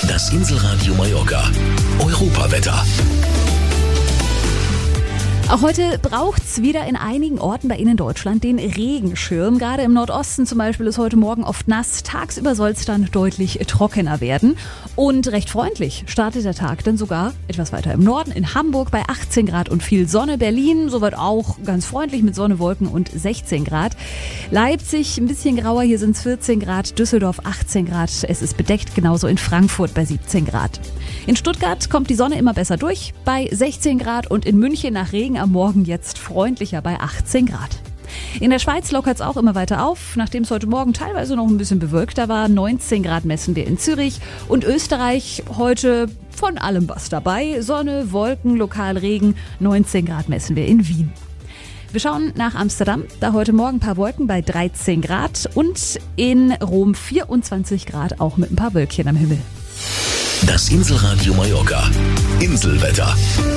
Das Inselradio Mallorca. Europawetter. Auch heute braucht's wieder in einigen Orten bei Ihnen in Deutschland den Regenschirm. Gerade im Nordosten zum Beispiel ist heute Morgen oft nass. Tagsüber soll es dann deutlich trockener werden. Und recht freundlich startet der Tag dann sogar etwas weiter im Norden. In Hamburg bei 18 Grad und viel Sonne. Berlin soweit auch ganz freundlich mit Sonne, Wolken und 16 Grad. Leipzig ein bisschen grauer, hier sind es 14 Grad. Düsseldorf 18 Grad. Es ist bedeckt, genauso in Frankfurt bei 17 Grad. In Stuttgart kommt die Sonne immer besser durch bei 16 Grad und in München nach Regen am Morgen jetzt freundlicher bei 18 Grad. In der Schweiz lockert es auch immer weiter auf, nachdem es heute Morgen teilweise noch ein bisschen bewölkter war. 19 Grad messen wir in Zürich und Österreich heute von allem was dabei. Sonne, Wolken, lokal Regen, 19 Grad messen wir in Wien. Wir schauen nach Amsterdam, da heute Morgen ein paar Wolken bei 13 Grad und in Rom 24 Grad, auch mit ein paar Wölkchen am Himmel. Das Inselradio Mallorca. Inselwetter.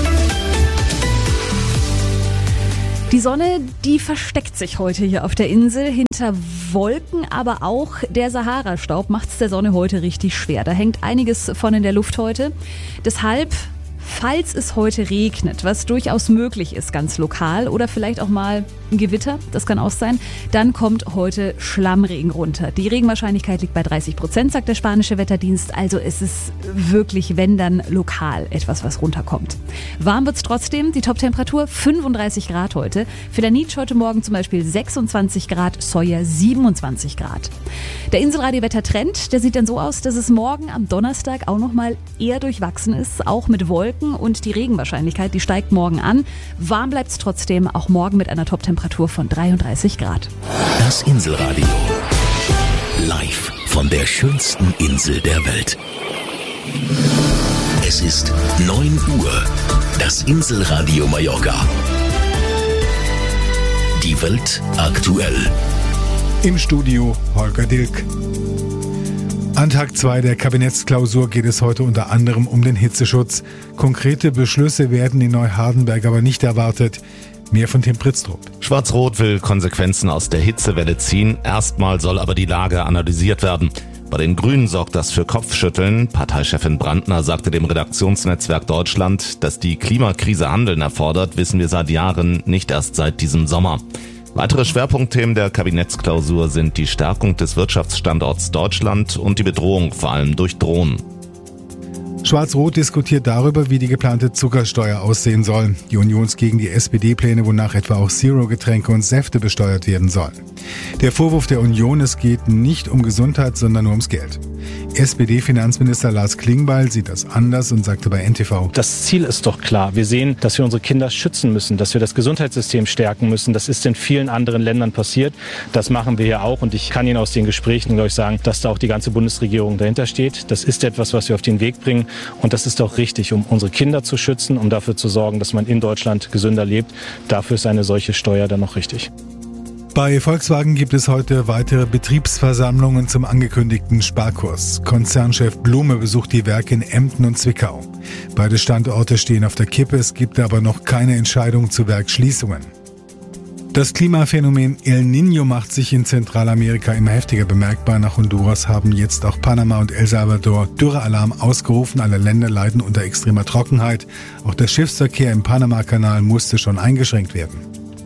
Die Sonne, die versteckt sich heute hier auf der Insel hinter Wolken, aber auch der Sahara-Staub macht es der Sonne heute richtig schwer. Da hängt einiges von in der Luft heute. Deshalb, falls es heute regnet, was durchaus möglich ist, ganz lokal oder vielleicht auch mal ein Gewitter, das kann auch sein, dann kommt heute Schlammregen runter. Die Regenwahrscheinlichkeit liegt bei 30%, sagt der spanische Wetterdienst. Also es ist wirklich, wenn dann lokal etwas, was runterkommt. Warm wird's trotzdem, die Toptemperatur 35 Grad heute. Felanitsch heute Morgen zum Beispiel 26 Grad, Soyer 27 Grad. Der Inselradio-Wettertrend, der sieht dann so aus, dass es morgen am Donnerstag auch nochmal eher durchwachsen ist, auch mit Wolken und die Regenwahrscheinlichkeit, die steigt morgen an. Warm bleibt's trotzdem, auch morgen mit einer Toptemperatur von 33 Grad. Das Inselradio. Live von der schönsten Insel der Welt. Es ist 9 Uhr. Das Inselradio Mallorca. Die Welt aktuell. Im Studio Holger Dilk. An Tag 2 der Kabinettsklausur geht es heute unter anderem um den Hitzeschutz. Konkrete Beschlüsse werden in Neuhardenberg aber nicht erwartet. Mehr von Tim Pritztrup. Schwarz-Rot will Konsequenzen aus der Hitzewelle ziehen. Erstmal soll aber die Lage analysiert werden. Bei den Grünen sorgt das für Kopfschütteln. Parteichefin Brandner sagte dem Redaktionsnetzwerk Deutschland, dass die Klimakrise Handeln erfordert, wissen wir seit Jahren, nicht erst seit diesem Sommer. Weitere Schwerpunktthemen der Kabinettsklausur sind die Stärkung des Wirtschaftsstandorts Deutschland und die Bedrohung vor allem durch Drohnen. Schwarz-Rot diskutiert darüber, wie die geplante Zuckersteuer aussehen soll. Die Union ist gegen die SPD-Pläne, wonach etwa auch Zero-Getränke und Säfte besteuert werden sollen. Der Vorwurf der Union, es geht nicht um Gesundheit, sondern nur ums Geld. SPD-Finanzminister Lars Klingbeil sieht das anders und sagte bei NTV: Das Ziel ist doch klar. Wir sehen, dass wir unsere Kinder schützen müssen, dass wir das Gesundheitssystem stärken müssen. Das ist in vielen anderen Ländern passiert. Das machen wir ja auch. Und ich kann Ihnen aus den Gesprächen, glaube ich, sagen, dass da auch die ganze Bundesregierung dahinter steht. Das ist etwas, was wir auf den Weg bringen. Und das ist auch richtig, um unsere Kinder zu schützen, um dafür zu sorgen, dass man in Deutschland gesünder lebt. Dafür ist eine solche Steuer dann noch richtig. Bei Volkswagen gibt es heute weitere Betriebsversammlungen zum angekündigten Sparkurs. Konzernchef Blume besucht die Werke in Emden und Zwickau. Beide Standorte stehen auf der Kippe, es gibt aber noch keine Entscheidung zu Werksschließungen. Das Klimaphänomen El Niño macht sich in Zentralamerika immer heftiger bemerkbar. Nach Honduras haben jetzt auch Panama und El Salvador Dürrealarm ausgerufen. Alle Länder leiden unter extremer Trockenheit. Auch der Schiffsverkehr im Panama-Kanal musste schon eingeschränkt werden.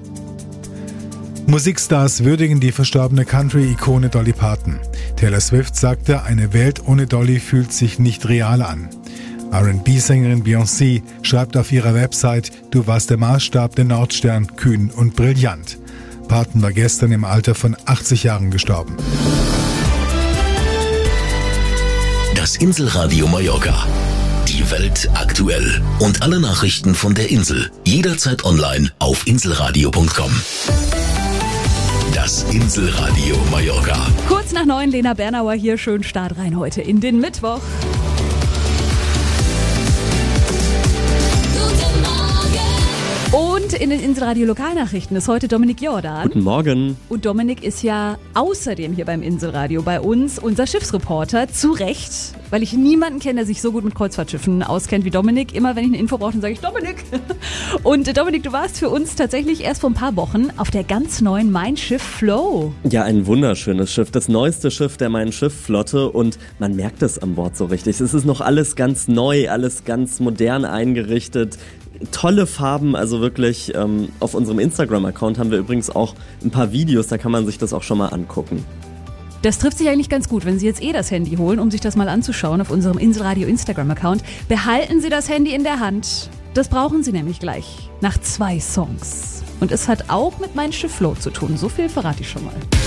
Musikstars würdigen die verstorbene Country-Ikone Dolly Parton. Taylor Swift sagte, eine Welt ohne Dolly fühlt sich nicht real an. R&B-Sängerin Beyoncé schreibt auf ihrer Website, du warst der Maßstab, der Nordstern, kühn und brillant. Parton war gestern im Alter von 80 Jahren gestorben. Das Inselradio Mallorca. Die Welt aktuell. Und alle Nachrichten von der Insel. Jederzeit online auf inselradio.com. Das Inselradio Mallorca. Kurz nach 9, Lena Bernauer hier. Schön Start rein heute in den Mittwoch. Und in den Inselradio Lokalnachrichten ist heute Dominik Jordan. Guten Morgen. Und Dominik ist ja außerdem hier beim Inselradio bei uns unser Schiffsreporter. Zu Recht, weil ich niemanden kenne, der sich so gut mit Kreuzfahrtschiffen auskennt wie Dominik. Immer wenn ich eine Info brauche, dann sage ich Dominik. Und Dominik, du warst für uns tatsächlich erst vor ein paar Wochen auf der ganz neuen Mein Schiff Flow. Ja, ein wunderschönes Schiff. Das neueste Schiff der Mein Schiff-Flotte. Und man merkt es an Bord so richtig. Es ist noch alles ganz neu, alles ganz modern eingerichtet. Tolle Farben, also wirklich auf unserem Instagram-Account haben wir übrigens auch ein paar Videos, da kann man sich das auch schon mal angucken. Das trifft sich eigentlich ganz gut, wenn Sie jetzt das Handy holen, um sich das mal anzuschauen auf unserem Inselradio Instagram-Account. Behalten Sie das Handy in der Hand. Das brauchen Sie nämlich gleich nach 2 Songs. Und es hat auch mit Mein Schiff Flow zu tun, so viel verrate ich schon mal.